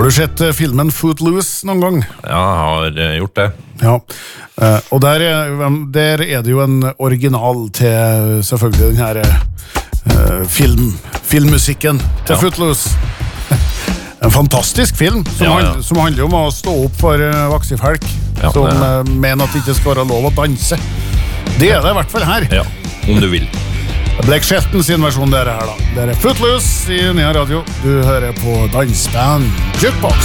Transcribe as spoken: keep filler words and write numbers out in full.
Har du sett uh, filmen Footloose noen gang? Ja, jeg har uh, gjort det. Ja, uh, og der er, der er det jo en original til selvfølgelig den her uh, film, filmmusikken til ja. Footloose. En fantastisk film som, ja, ja. Handler, som handler om å stå opp for uh, vaksifolk ja, som uh, mener at det ikke skal være lov å danse. Det er det i hvert fall her. Ja, om du vil. Blake Shelton sin versjon der er her da. Det er Footloose i Nya Radio. Du hører på Dansband Jukebox.